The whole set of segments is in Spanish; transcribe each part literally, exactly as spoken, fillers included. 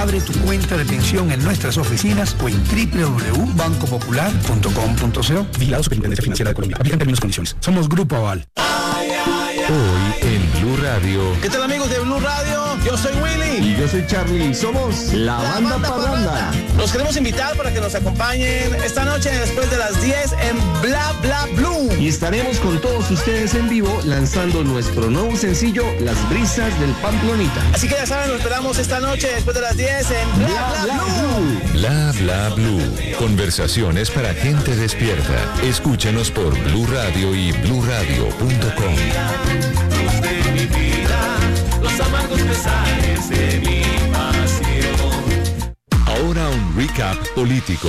Abre tu cuenta de pensión en nuestras oficinas o en doble u doble u doble u punto banco popular punto com punto co. Vigilado Superintendencia Financiera de Colombia. Aplican términos y condiciones. Somos Grupo Aval. Hoy en Blue Radio. ¿Qué tal, amigos de Blue Radio? Yo soy Willy. Y yo soy Charlie. Somos la, la Banda, banda Parranda. Los queremos invitar para que nos acompañen esta noche después de las diez en Bla Bla Blue. Y estaremos con todos ustedes en vivo lanzando nuestro nuevo sencillo, Las Brisas del Pamplonita. Así que ya saben, nos esperamos esta noche después de las diez en Bla Bla, Bla, Bla Blue. Bla Bla Blue. Conversaciones para gente despierta. Escúchenos por Blue Radio y blue radio punto com. De mi vida, los amargos pesares de mi pasión. Ahora un recap político.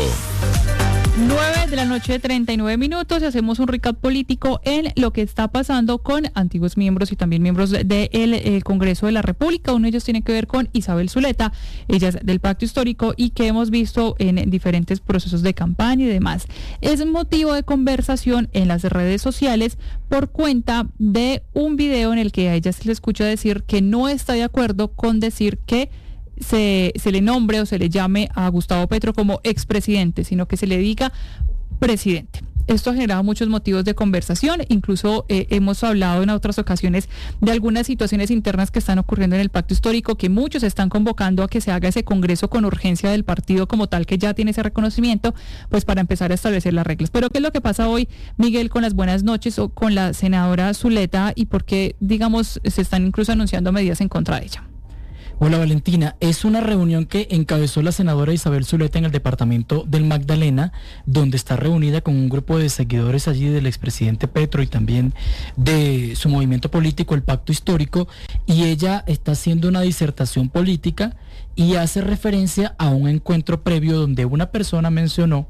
nueve de la noche, treinta y nueve minutos, y hacemos un recap político en lo que está pasando con antiguos miembros y también miembros del de el Congreso de la República. Uno de ellos tiene que ver con Isabel Zuleta, ella es del Pacto Histórico y que hemos visto en diferentes procesos de campaña y demás. Es motivo de conversación en las redes sociales por cuenta de un video en el que a ella se le escucha decir que no está de acuerdo con decir que Se, se le nombre o se le llame a Gustavo Petro como expresidente, sino que se le diga presidente. Esto ha generado muchos motivos de conversación, incluso eh, hemos hablado en otras ocasiones de algunas situaciones internas que están ocurriendo en el Pacto Histórico, que muchos están convocando a que se haga ese congreso con urgencia del partido como tal, que ya tiene ese reconocimiento, pues para empezar a establecer las reglas. Pero ¿qué es lo que pasa hoy, Miguel, con las buenas noches o con la senadora Zuleta y por qué, digamos, se están incluso anunciando medidas en contra de ella? Hola Valentina, es una reunión que encabezó la senadora Isabel Zuleta en el departamento del Magdalena, donde está reunida con un grupo de seguidores allí del expresidente Petro y también de su movimiento político, el Pacto Histórico, y ella está haciendo una disertación política y hace referencia a un encuentro previo donde una persona mencionó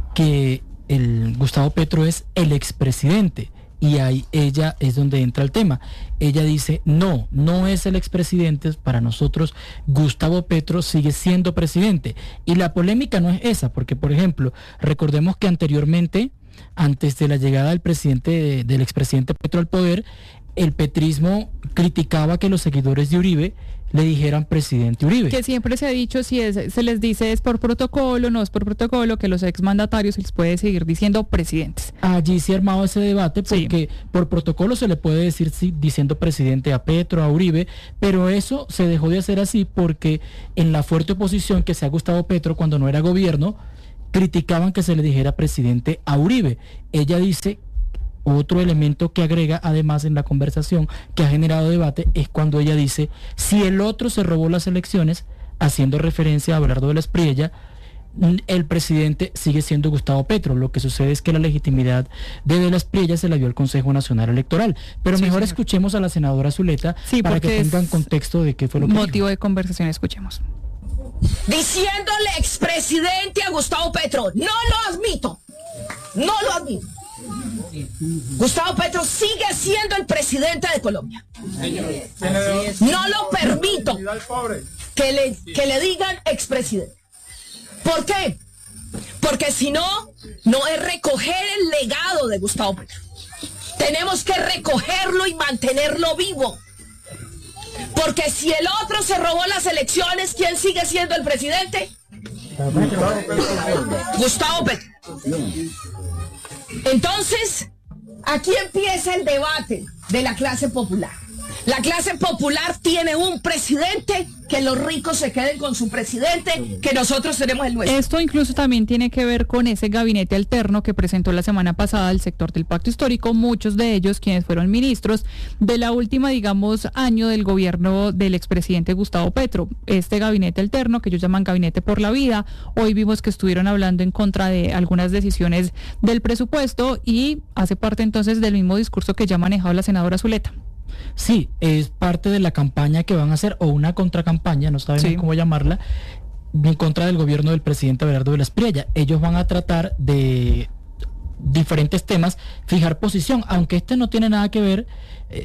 que el Gustavo Petro es el expresidente. Y ahí ella es donde entra el tema. Ella dice, no, no es el expresidente, para nosotros Gustavo Petro sigue siendo presidente. Y la polémica no es esa, porque por ejemplo, recordemos que anteriormente, antes de la llegada del presidente, del expresidente Petro al poder, el petrismo criticaba que los seguidores de Uribe le dijeran presidente Uribe. Que siempre se ha dicho, si es, se les dice es por protocolo, no es por protocolo, que los exmandatarios se les puede seguir diciendo presidentes. Allí se ha armado ese debate porque sí, por protocolo se le puede decir sí, diciendo presidente a Petro, a Uribe, pero eso se dejó de hacer así porque en la fuerte oposición que se ha Gustavo Petro cuando no era gobierno, criticaban que se le dijera presidente a Uribe. Ella dice, otro elemento que agrega además en la conversación que ha generado debate es cuando ella dice, si el otro se robó las elecciones, haciendo referencia a Abelardo de la Espriella, el presidente sigue siendo Gustavo Petro. Lo que sucede es que la legitimidad de De la Espriella se la dio al Consejo Nacional Electoral. Pero sí, mejor señor. Escuchemos a la senadora Zuleta sí, para que tengan contexto de qué fue lo que motivo dijo. De conversación, escuchemos. Diciéndole expresidente a Gustavo Petro, no lo admito, no lo admito. Gustavo Petro sigue siendo el presidente de Colombia. No lo permito que le, que le digan expresidente. ¿Por qué? Porque si no, no es recoger el legado de Gustavo Petro. Tenemos que recogerlo y mantenerlo vivo. Porque si el otro se robó las elecciones, ¿quién sigue siendo el presidente? Gustavo Petro. Entonces, aquí empieza el debate de la clase popular. La clase popular tiene un presidente, que los ricos se queden con su presidente, que nosotros tenemos el nuestro. Esto incluso también tiene que ver con ese gabinete alterno que presentó la semana pasada el sector del Pacto Histórico, muchos de ellos quienes fueron ministros de la última, digamos, año del gobierno del expresidente Gustavo Petro. Este gabinete alterno, que ellos llaman Gabinete por la Vida, hoy vimos que estuvieron hablando en contra de algunas decisiones del presupuesto y hace parte entonces del mismo discurso que ya ha manejado la senadora Zuleta. Sí, es parte de la campaña que van a hacer, o una contracampaña, no sabemos sí. cómo llamarla, en contra del gobierno del presidente Abelardo de la Espriella. Ellos van a tratar de diferentes temas, fijar posición, aunque este no tiene nada que ver, eh,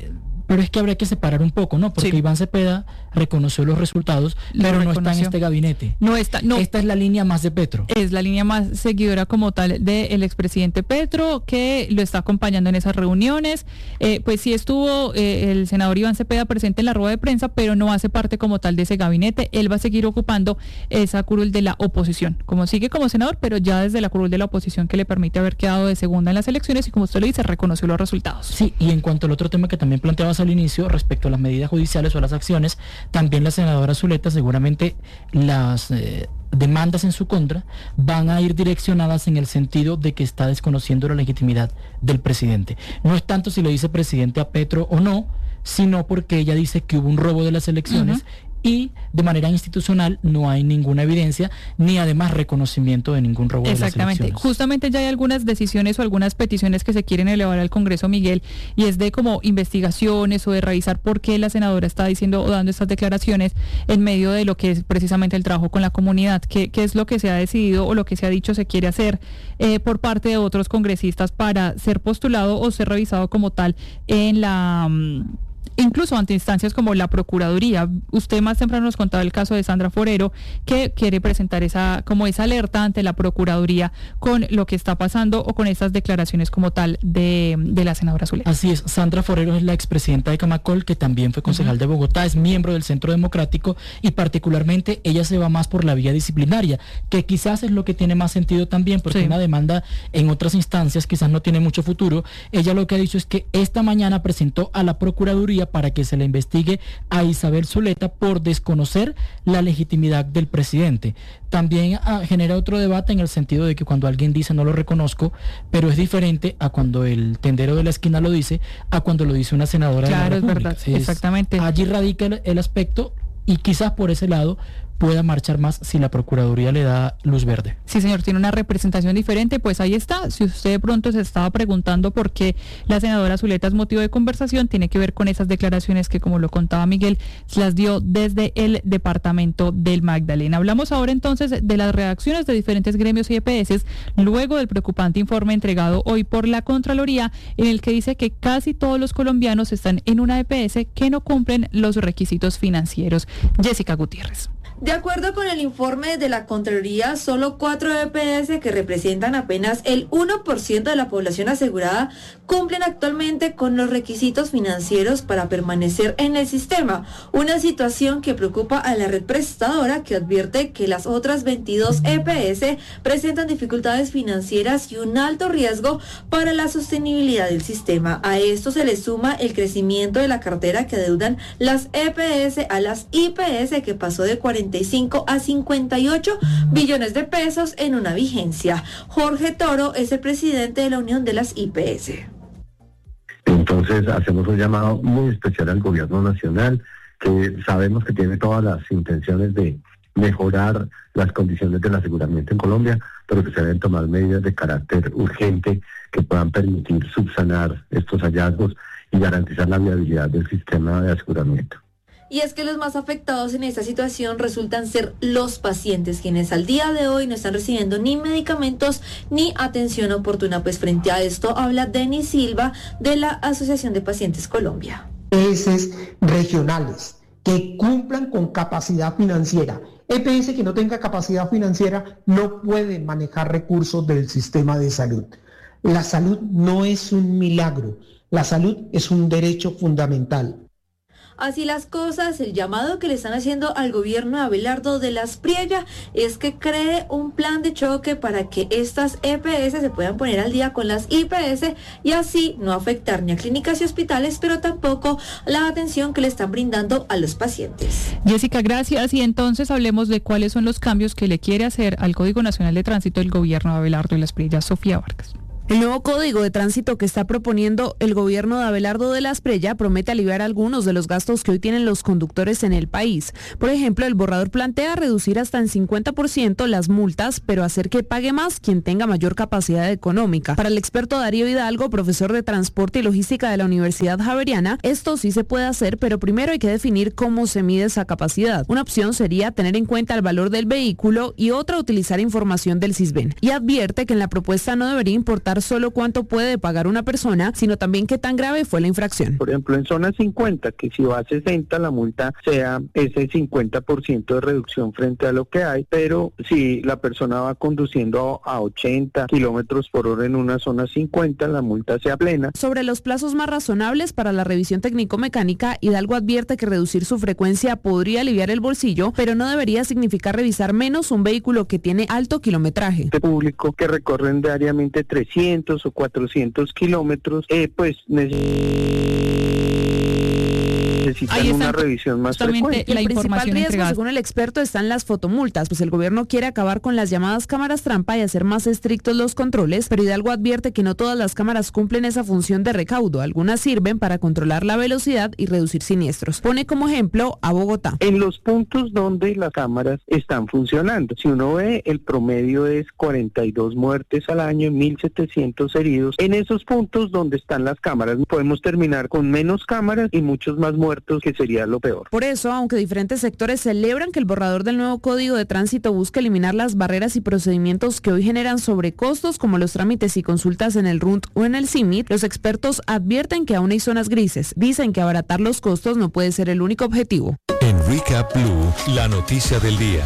Pero es que habría que separar un poco, ¿no? Porque Sí. Iván Cepeda reconoció los resultados, Lo pero no está en reconoció. este gabinete. No está, no. Esta es la línea más de Petro. Es la línea más seguidora como tal del expresidente Petro, que lo está acompañando en esas reuniones. Eh, pues sí estuvo eh, el senador Iván Cepeda presente en la rueda de prensa, pero no hace parte como tal de ese gabinete. Él va a seguir ocupando esa curul de la oposición, como sigue como senador, pero ya desde la curul de la oposición que le permite haber quedado de segunda en las elecciones y, como usted lo dice, reconoció los resultados. Sí, y en cuanto al otro tema que también planteabas al inicio, respecto a las medidas judiciales o a las acciones, también la senadora Zuleta, seguramente las eh, demandas en su contra van a ir direccionadas en el sentido de que está desconociendo la legitimidad del presidente. No es tanto si le dice presidente a Petro o no, sino porque ella dice que hubo un robo de las elecciones. Uh-huh. Y de manera institucional no hay ninguna evidencia ni además reconocimiento de ningún robo de las elecciones. Exactamente. Justamente ya hay algunas decisiones o algunas peticiones que se quieren elevar al Congreso, Miguel, y es de como investigaciones o de revisar por qué la senadora está diciendo o dando estas declaraciones en medio de lo que es precisamente el trabajo con la comunidad, qué, qué es lo que se ha decidido o lo que se ha dicho se quiere hacer eh, por parte de otros congresistas para ser postulado o ser revisado como tal en la... Um, incluso ante instancias como la Procuraduría. Usted más temprano nos contaba el caso de Sandra Forero, que quiere presentar esa como esa alerta ante la Procuraduría con lo que está pasando o con estas declaraciones como tal de, de la senadora Zuleta. Así es, Sandra Forero es la expresidenta de Camacol, que también fue concejal uh-huh. de Bogotá, es miembro del Centro Democrático y particularmente ella se va más por la vía disciplinaria, que quizás es lo que tiene más sentido también, porque sí. una demanda en otras instancias quizás no tiene mucho futuro. Ella lo que ha dicho es que esta mañana presentó a la Procuraduría para que se le investigue a Isabel Zuleta por desconocer la legitimidad del presidente. También ah, genera otro debate en el sentido de que cuando alguien dice no lo reconozco, pero es diferente a cuando el tendero de la esquina lo dice, a cuando lo dice una senadora claro, de la República. Claro, es verdad, es, exactamente. Allí radica el, el aspecto y quizás por ese lado pueda marchar más si la Procuraduría le da luz verde. Sí, señor, tiene una representación diferente, pues ahí está. Si usted de pronto se estaba preguntando por qué la senadora Zuleta es motivo de conversación, tiene que ver con esas declaraciones que, como lo contaba Miguel, las dio desde el departamento del Magdalena. Hablamos ahora entonces de las reacciones de diferentes gremios y E P S luego del preocupante informe entregado hoy por la Contraloría, en el que dice que casi todos los colombianos están en una E P S que no cumplen los requisitos financieros. Jessica Gutiérrez. De acuerdo con el informe de la Contraloría, solo cuatro E P S, que representan apenas el uno por ciento de la población asegurada, cumplen actualmente con los requisitos financieros para permanecer en el sistema, una situación que preocupa a la red prestadora, que advierte que las otras veintidós E P S presentan dificultades financieras y un alto riesgo para la sostenibilidad del sistema. A esto se le suma el crecimiento de la cartera que adeudan las E P S a las I P S, que pasó de cuarenta y cinco a cincuenta y ocho billones de pesos en una vigencia. Jorge Toro es el presidente de la Unión de las I P S. Entonces hacemos un llamado muy especial al gobierno nacional, que sabemos que tiene todas las intenciones de mejorar las condiciones del aseguramiento en Colombia, pero que se deben tomar medidas de carácter urgente que puedan permitir subsanar estos hallazgos y garantizar la viabilidad del sistema de aseguramiento. Y es que los más afectados en esta situación resultan ser los pacientes, quienes al día de hoy no están recibiendo ni medicamentos ni atención oportuna. Pues frente a esto habla Denis Silva de la Asociación de Pacientes Colombia. E P S regionales que cumplan con capacidad financiera. E P S que no tenga capacidad financiera no puede manejar recursos del sistema de salud. La salud no es un milagro, la salud es un derecho fundamental. Así las cosas, el llamado que le están haciendo al gobierno de Abelardo de la Espriella es que cree un plan de choque para que estas E P S se puedan poner al día con las I P S y así no afectar ni a clínicas y hospitales, pero tampoco la atención que le están brindando a los pacientes. Jessica, gracias. Y entonces hablemos de cuáles son los cambios que le quiere hacer al Código Nacional de Tránsito el gobierno de Abelardo de la Espriella. Sofía Vargas. El nuevo código de tránsito que está proponiendo el gobierno de Abelardo de la Espriella promete aliviar algunos de los gastos que hoy tienen los conductores en el país. Por ejemplo, el borrador plantea reducir hasta en cincuenta por ciento las multas, pero hacer que pague más quien tenga mayor capacidad económica. Para el experto Darío Hidalgo, profesor de Transporte y Logística de la Universidad Javeriana, esto sí se puede hacer, pero primero hay que definir cómo se mide esa capacidad. Una opción sería tener en cuenta el valor del vehículo y otra utilizar información del Sisbén. Y advierte que en la propuesta no debería importar revisar solo cuánto puede pagar una persona, sino también qué tan grave fue la infracción. Por ejemplo, en zona cincuenta, que si va a sesenta, la multa sea ese cincuenta por ciento de reducción frente a lo que hay, pero si la persona va conduciendo a ochenta kilómetros por hora en una zona cincuenta, la multa sea plena. Sobre los plazos más razonables para la revisión técnico-mecánica, Hidalgo advierte que reducir su frecuencia podría aliviar el bolsillo, pero no debería significar revisar menos un vehículo que tiene alto kilometraje. De público que recorren diariamente trescientos o cuatrocientos kilómetros, eh, pues necesitan una revisión más frecuente. El principal riesgo, según el experto, están las fotomultas, pues el gobierno quiere acabar con las llamadas cámaras trampa y hacer más estrictos los controles, pero Hidalgo advierte que no todas las cámaras cumplen esa función de recaudo. Algunas sirven para controlar la velocidad y reducir siniestros. Pone como ejemplo a Bogotá. En los puntos donde las cámaras están funcionando, si uno ve, el promedio es cuarenta y dos muertes al año, mil setecientos heridos. En esos puntos donde están las cámaras, podemos terminar con menos cámaras y muchos más muertos, que sería lo peor. Por eso, aunque diferentes sectores celebran que el borrador del nuevo Código de Tránsito busque eliminar las barreras y procedimientos que hoy generan sobrecostos, como los trámites y consultas en el R U N T o en el C I M I T, los expertos advierten que aún hay zonas grises. Dicen que abaratar los costos no puede ser el único objetivo. En Recap Blue, la noticia del día.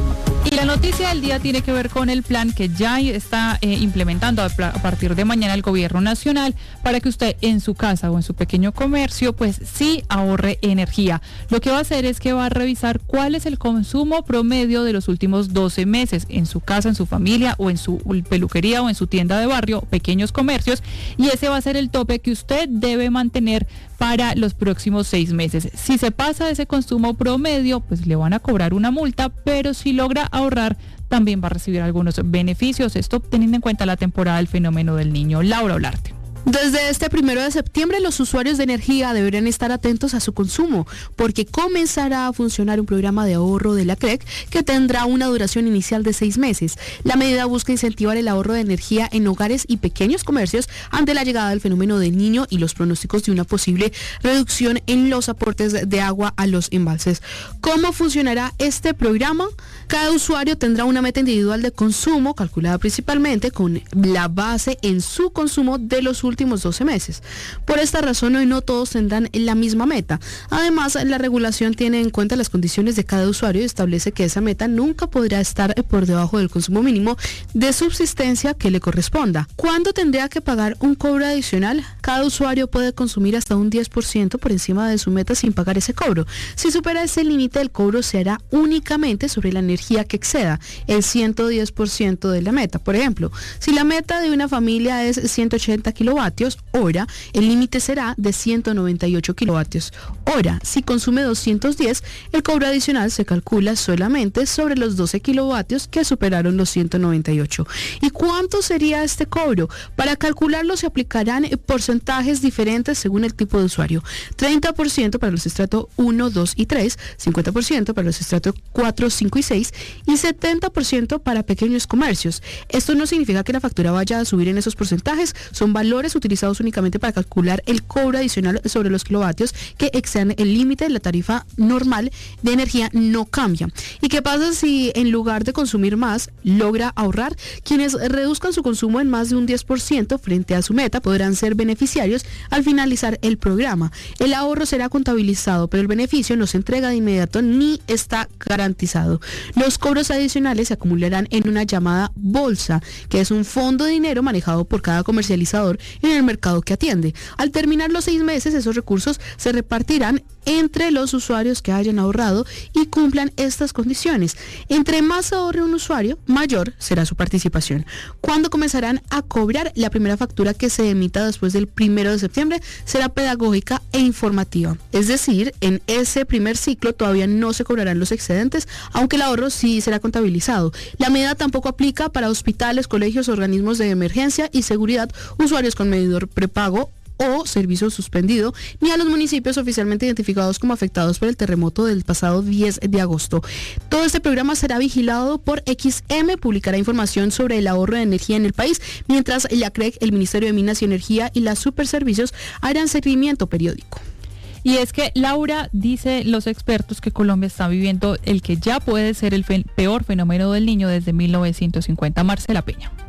Y la noticia del día tiene que ver con el plan que ya está eh, implementando a, a partir de mañana el gobierno nacional para que usted en su casa o en su pequeño comercio pues sí ahorre energía. Lo que va a hacer es que va a revisar cuál es el consumo promedio de los últimos doce meses en su casa, en su familia o en su peluquería o en su tienda de barrio, pequeños comercios, y ese va a ser el tope que usted debe mantener para los próximos seis meses. Si se pasa de ese consumo promedio, pues le van a cobrar una multa, pero si logra ahorrar, también va a recibir algunos beneficios. Esto teniendo en cuenta la temporada del fenómeno del Niño. Laura Olarte. Desde este primero de septiembre, los usuarios de energía deberán estar atentos a su consumo, porque comenzará a funcionar un programa de ahorro de la C R E C que tendrá una duración inicial de seis meses. La medida busca incentivar el ahorro de energía en hogares y pequeños comercios ante la llegada del fenómeno del Niño y los pronósticos de una posible reducción en los aportes de agua a los embalses. ¿Cómo funcionará este programa? Cada usuario tendrá una meta individual de consumo, calculada principalmente con la base en su consumo de los últimos doce meses. Por esta razón, hoy no todos tendrán la misma meta. Además, la regulación tiene en cuenta las condiciones de cada usuario y establece que esa meta nunca podrá estar por debajo del consumo mínimo de subsistencia que le corresponda. ¿Cuándo tendría que pagar un cobro adicional? Cada usuario puede consumir hasta un diez por ciento por encima de su meta sin pagar ese cobro. Si supera ese límite, el cobro se hará únicamente sobre la energía que exceda el ciento diez por ciento de la meta. Por ejemplo, si la meta de una familia es ciento ochenta kilovatios hora, el límite será de ciento noventa y ocho kilovatios hora. Si consume doscientos diez, el cobro adicional se calcula solamente sobre los doce kilovatios que superaron los ciento noventa y ocho. ¿Y cuánto sería este cobro? Para calcularlo se aplicarán porcentajes diferentes según el tipo de usuario. treinta por ciento para los estratos uno, dos y tres, cincuenta por ciento para los estratos cuatro, cinco y seis y setenta por ciento para pequeños comercios. Esto no significa que la factura vaya a subir en esos porcentajes, son valores utilizados únicamente para calcular el cobro adicional sobre los kilovatios que excedan el límite de la tarifa normal de energía no cambia. ¿Y qué pasa si en lugar de consumir más, logra ahorrar? Quienes reduzcan su consumo en más de un diez por ciento frente a su meta podrán ser beneficiarios al finalizar el programa. El ahorro será contabilizado, pero el beneficio no se entrega de inmediato ni está garantizado. Los cobros adicionales se acumularán en una llamada bolsa, que es un fondo de dinero manejado por cada comercializador en el mercado que atiende. Al terminar los seis meses, esos recursos se repartirán entre los usuarios que hayan ahorrado y cumplan estas condiciones. Entre más ahorre un usuario, mayor será su participación. ¿Cuándo comenzarán a cobrar? La primera factura que se emita después del primero de septiembre será pedagógica e informativa. Es decir, en ese primer ciclo todavía no se cobrarán los excedentes, aunque el ahorro sí será contabilizado. La medida tampoco aplica para hospitales, colegios, organismos de emergencia y seguridad, usuarios con medidor prepago o servicio suspendido, ni a los municipios oficialmente identificados como afectados por el terremoto del pasado diez de agosto. Todo este programa será vigilado por X M, publicará información sobre el ahorro de energía en el país, mientras la C R E C, el Ministerio de Minas y Energía y las Superservicios harán seguimiento periódico. Y es que, Laura, dice los expertos que Colombia está viviendo el que ya puede ser el fe- peor fenómeno del Niño desde mil novecientos cincuenta. Marcela Peña.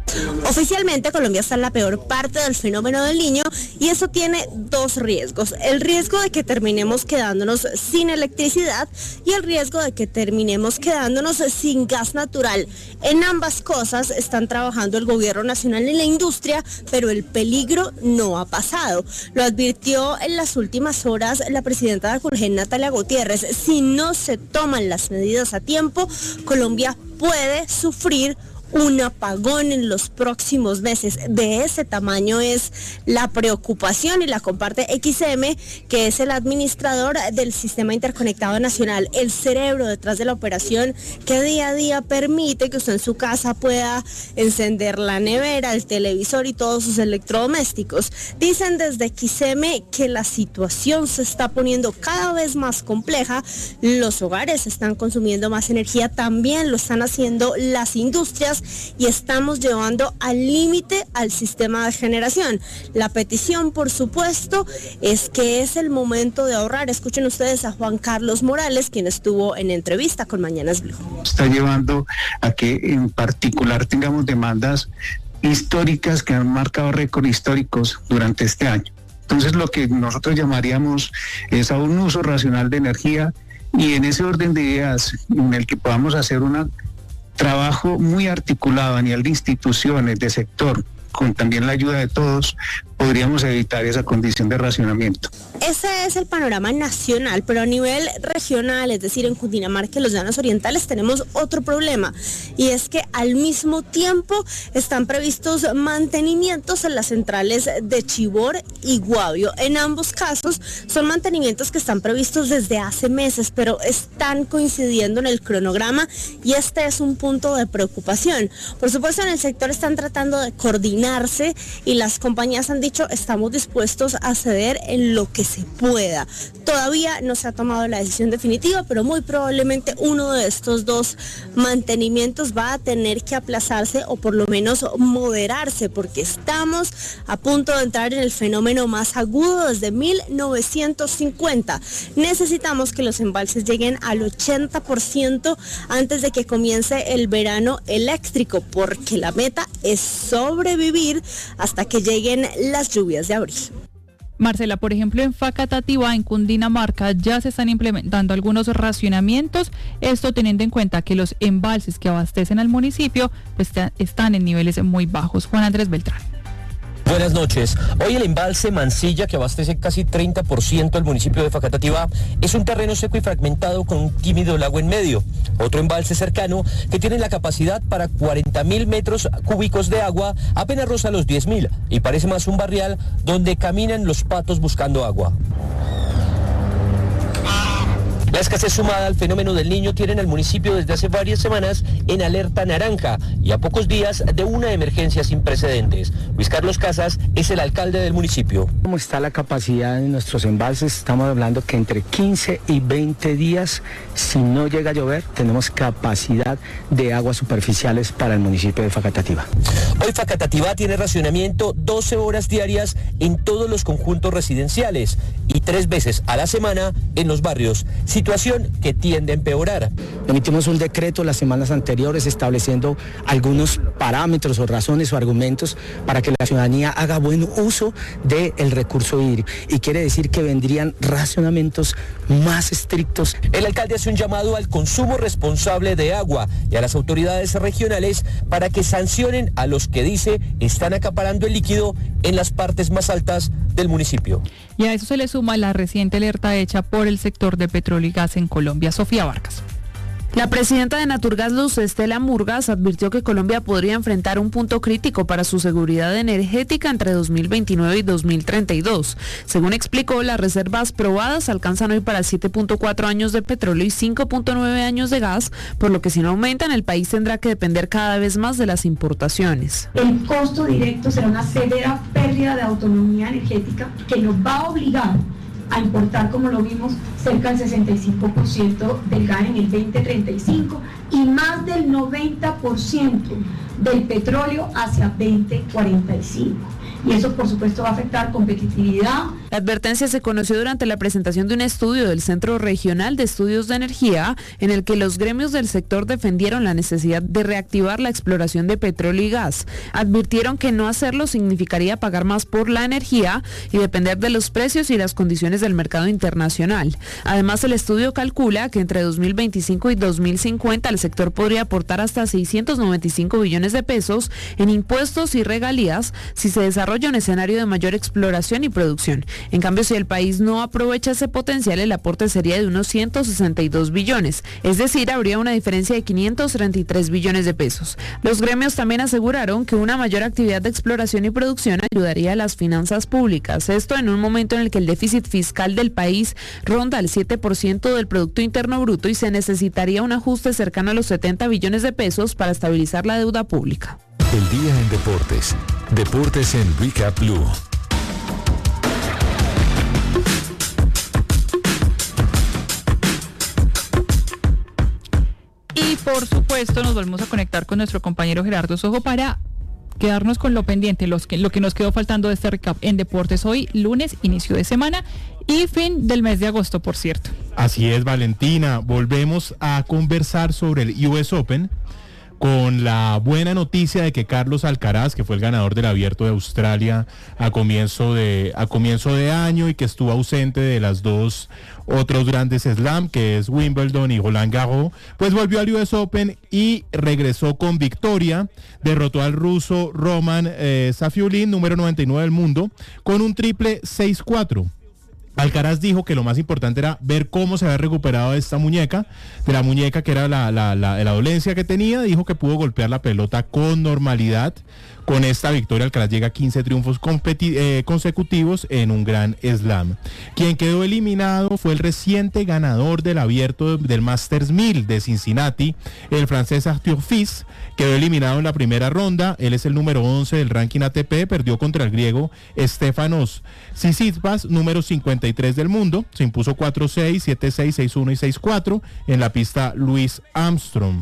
Oficialmente Colombia está en la peor parte del fenómeno del Niño y eso tiene dos riesgos. El riesgo de que terminemos quedándonos sin electricidad y el riesgo de que terminemos quedándonos sin gas natural. En ambas cosas están trabajando el gobierno nacional y la industria, pero el peligro no ha pasado. Lo advirtió en las últimas horas la presidenta de Colgen, Natalia Gutiérrez. Si no se toman las medidas a tiempo, Colombia puede sufrir un apagón en los próximos meses. De ese tamaño es la preocupación y la comparte X M, que es el administrador del Sistema Interconectado Nacional, el cerebro detrás de la operación que día a día permite que usted en su casa pueda encender la nevera, el televisor y todos sus electrodomésticos. Dicen desde X M que la situación se está poniendo cada vez más compleja, los hogares están consumiendo más energía, también lo están haciendo las industrias, y estamos llevando al límite al sistema de generación. La petición, por supuesto, es que es el momento de ahorrar. Escuchen ustedes a Juan Carlos Morales, quien estuvo en entrevista con Mañanas Blue. Está llevando a que en particular tengamos demandas históricas que han marcado récords históricos durante este año. Entonces lo que nosotros llamaríamos es a un uso racional de energía, y en ese orden de ideas en el que podamos hacer un trabajo muy articulado a nivel de instituciones, de sector, con también la ayuda de todos, podríamos evitar esa condición de racionamiento. Ese es el panorama nacional, pero a nivel regional, es decir, en Cundinamarca y los Llanos Orientales, tenemos otro problema, y es que al mismo tiempo están previstos mantenimientos en las centrales de Chivor y Guavio. En ambos casos son mantenimientos que están previstos desde hace meses, pero están coincidiendo en el cronograma, y este es un punto de preocupación. Por supuesto, en el sector están tratando de coordinarse y las compañías han dicho estamos dispuestos a ceder en lo que se pueda. Todavía no se ha tomado la decisión definitiva, pero muy probablemente uno de estos dos mantenimientos va a tener que aplazarse o por lo menos moderarse, porque estamos a punto de entrar en el fenómeno más agudo desde mil novecientos cincuenta. Necesitamos que los embalses lleguen al ochenta por ciento antes de que comience el verano eléctrico, porque la meta es sobrevivir hasta que lleguen las lluvias de abril. Marcela, por ejemplo, en Facatativá, en Cundinamarca, ya se están implementando algunos racionamientos, esto teniendo en cuenta que los embalses que abastecen al municipio pues, están en niveles muy bajos. Juan Andrés Beltrán. Buenas noches. Hoy el embalse Mansilla, que abastece casi treinta por ciento al municipio de Facatativá, es un terreno seco y fragmentado con un tímido lago en medio. Otro embalse cercano, que tiene la capacidad para cuarenta mil metros cúbicos de agua, apenas roza los diez mil y parece más un barrial donde caminan los patos buscando agua. La escasez sumada al fenómeno del Niño tienen al municipio desde hace varias semanas en alerta naranja y a pocos días de una emergencia sin precedentes. Luis Carlos Casas es el alcalde del municipio. ¿Cómo está la capacidad de nuestros embalses? Estamos hablando que entre quince y veinte días, si no llega a llover, tenemos capacidad de aguas superficiales para el municipio de Facatativá. Hoy Facatativá tiene racionamiento doce horas diarias en todos los conjuntos residenciales y tres veces a la semana en los barrios. Situación que tiende a empeorar. Emitimos un decreto las semanas anteriores estableciendo algunos parámetros o razones o argumentos para que la ciudadanía haga buen uso del recurso hídrico, y quiere decir que vendrían racionamientos más estrictos. El alcalde hace un llamado al consumo responsable de agua y a las autoridades regionales para que sancionen a los que dice están acaparando el líquido en las partes más altas del municipio. Y a eso se le suma la reciente alerta hecha por el sector de petróleo y gas en Colombia. Sofía Vargas. La presidenta de Naturgas, Luz Estela Murgas, advirtió que Colombia podría enfrentar un punto crítico para su seguridad energética entre dos mil veintinueve y dos mil treinta y dos. Según explicó, las reservas probadas alcanzan hoy para siete punto cuatro años de petróleo y cinco punto nueve años de gas, por lo que si no aumentan, el país tendrá que depender cada vez más de las importaciones. El costo directo será una severa pérdida de autonomía energética que nos va a obligar a importar, como lo vimos, cerca del sesenta y cinco por ciento del gas en el veinte treinta y cinco y más del noventa por ciento del petróleo hacia veinte cuarenta y cinco. Y eso, por supuesto, va a afectar competitividad, La advertencia se conoció durante la presentación de un estudio del Centro Regional de Estudios de Energía, en el que los gremios del sector defendieron la necesidad de reactivar la exploración de petróleo y gas. Advirtieron que no hacerlo significaría pagar más por la energía y depender de los precios y las condiciones del mercado internacional. Además, el estudio calcula que entre dos mil veinticinco y dos mil cincuenta el sector podría aportar hasta seiscientos noventa y cinco billones de pesos en impuestos y regalías si se desarrolla un escenario de mayor exploración y producción. En cambio, si el país no aprovecha ese potencial, el aporte sería de unos ciento sesenta y dos billones, es decir, habría una diferencia de quinientos treinta y tres billones de pesos. Los gremios también aseguraron que una mayor actividad de exploración y producción ayudaría a las finanzas públicas, esto en un momento en el que el déficit fiscal del país ronda el siete por ciento del Producto Interno Bruto y se necesitaría un ajuste cercano a los setenta billones de pesos para estabilizar la deuda pública. El día en deportes. Deportes en Recap Blue. Y por supuesto nos volvemos a conectar con nuestro compañero Gerardo Sojo para quedarnos con lo pendiente, los que, lo que nos quedó faltando de este recap en deportes hoy, lunes, inicio de semana y fin del mes de agosto, por cierto. Así es, Valentina. Volvemos a conversar sobre el U S Open con la buena noticia de que Carlos Alcaraz, que fue el ganador del Abierto de Australia a comienzo de a comienzo de año y que estuvo ausente de las dos otros grandes slam, que es Wimbledon y Roland Garros, pues volvió al U S Open y regresó con victoria, derrotó al ruso Roman eh, Safiulin, número noventa y nueve del mundo, con un triple seis cuatro. Alcaraz dijo que lo más importante era ver cómo se había recuperado de esta muñeca, de la muñeca que era la, la, la, la dolencia que tenía. Dijo que pudo golpear la pelota con normalidad. Con esta victoria Alcaraz llega a quince triunfos competi- eh, consecutivos en un gran slam. Quien quedó eliminado fue el reciente ganador del abierto del Masters mil de Cincinnati, el francés Arthur Fils. Quedó eliminado en la primera ronda. Él es el número once del ranking A T P, perdió contra el griego Stefanos Tsitsipas, número cincuenta y tres del mundo. Se impuso cuatro seis, siete seis, seis uno y seis cuatro en la pista Louis Armstrong.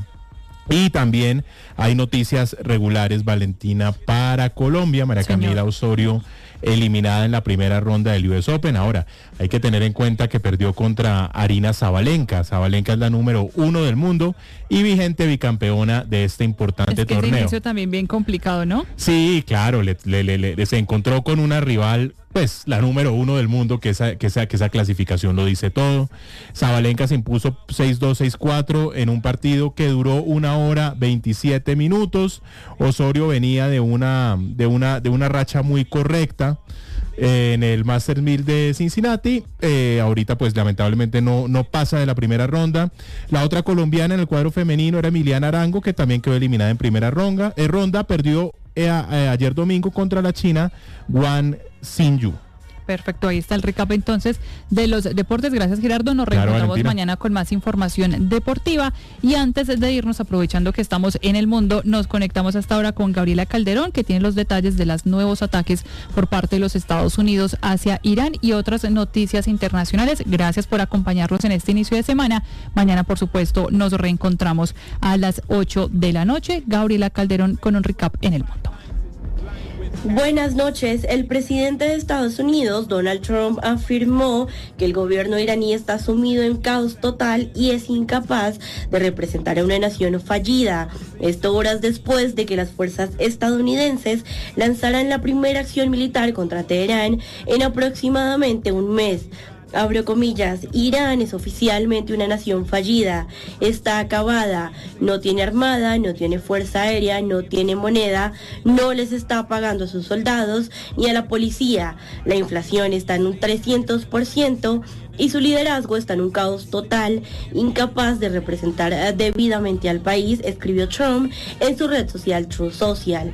Y también hay noticias regulares, Valentina, para Colombia. María Camila Señor. Osorio eliminada en la primera ronda del U S Open. Ahora, hay que tener en cuenta que perdió contra Arina Sabalenka. Sabalenka es la número uno del mundo y vigente bicampeona de este importante es que torneo. Ese inicio también bien complicado, ¿no? Sí, claro, le, le, le, le, se encontró con una rival, pues la número uno del mundo, que esa, que esa, que esa clasificación lo dice todo. Sabalenka se impuso seis dos, seis cuatro en un partido que duró una hora veintisiete minutos. Osorio venía de una, de una, de una racha muy correcta en el Masters mil de Cincinnati. Eh, ahorita pues lamentablemente no, no pasa de la primera ronda. La otra colombiana en el cuadro femenino era Emiliana Arango, que también quedó eliminada en primera ronda, eh, ronda perdió eh, eh, ayer domingo contra la china Wang Xinyu. Perfecto, ahí está el recap entonces de los deportes. Gracias, Gerardo. Nos Claro, reencontramos Valentina. mañana con más información deportiva. Y antes de irnos, aprovechando que estamos en el mundo, nos conectamos hasta ahora con Gabriela Calderón, que tiene los detalles de los nuevos ataques por parte de los Estados Unidos hacia Irán y otras noticias internacionales. Gracias por acompañarnos en este inicio de semana. Mañana, por supuesto, nos reencontramos a las ocho de la noche. Gabriela Calderón con un recap en el mundo. Buenas noches. El presidente de Estados Unidos, Donald Trump, afirmó que el gobierno iraní está sumido en caos total y es incapaz de representar a una nación fallida. Esto horas después de que las fuerzas estadounidenses lanzaran la primera acción militar contra Teherán en aproximadamente un mes. Abro comillas, Irán es oficialmente una nación fallida, está acabada, no tiene armada, no tiene fuerza aérea, no tiene moneda, no les está pagando a sus soldados ni a la policía, la inflación está en un trescientos por ciento y su liderazgo está en un caos total, incapaz de representar debidamente al país, escribió Trump en su red social Truth Social.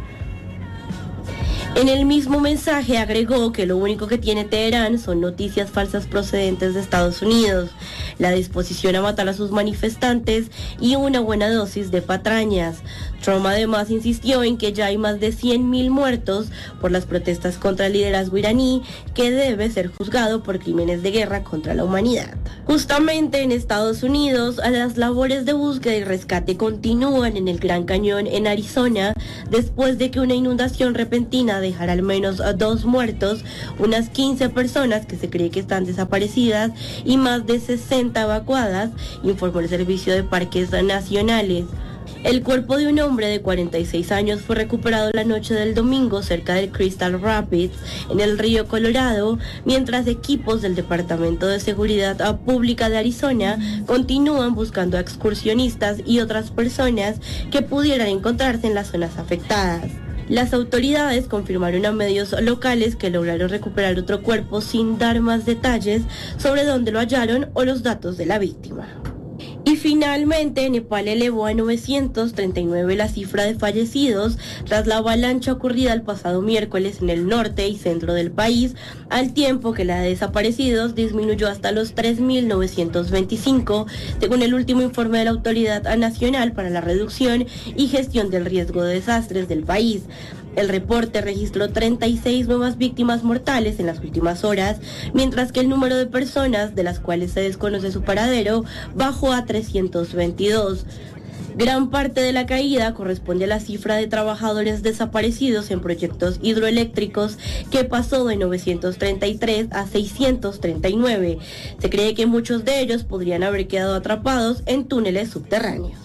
En el mismo mensaje agregó que lo único que tiene Teherán son noticias falsas procedentes de Estados Unidos, la disposición a matar a sus manifestantes y una buena dosis de patrañas. Trump además insistió en que ya hay más de cien mil muertos por las protestas contra el liderazgo iraní, que debe ser juzgado por crímenes de guerra contra la humanidad. Justamente en Estados Unidos, las labores de búsqueda y rescate continúan en el Gran Cañón en Arizona, después de que una inundación repentina dejar al menos dos muertos, unas quince personas que se cree que están desaparecidas y más de sesenta evacuadas, informó el Servicio de Parques Nacionales. El cuerpo de un hombre de cuarenta y seis años fue recuperado la noche del domingo cerca del Crystal Rapids, en el río Colorado, mientras equipos del Departamento de Seguridad Pública de Arizona continúan buscando a excursionistas y otras personas que pudieran encontrarse en las zonas afectadas. Las autoridades confirmaron a medios locales que lograron recuperar otro cuerpo sin dar más detalles sobre dónde lo hallaron o los datos de la víctima. Y finalmente, Nepal elevó a novecientos treinta y nueve la cifra de fallecidos tras la avalancha ocurrida el pasado miércoles en el norte y centro del país, al tiempo que la de desaparecidos disminuyó hasta los tres mil novecientos veinticinco, según el último informe de la Autoridad Nacional para la Reducción y Gestión del Riesgo de Desastres del país. El reporte registró treinta y seis nuevas víctimas mortales en las últimas horas, mientras que el número de personas de las cuales se desconoce su paradero bajó a trescientos veintidós. Gran parte de la caída corresponde a la cifra de trabajadores desaparecidos en proyectos hidroeléctricos, que pasó de novecientos treinta y tres a seiscientos treinta y nueve. Se cree que muchos de ellos podrían haber quedado atrapados en túneles subterráneos.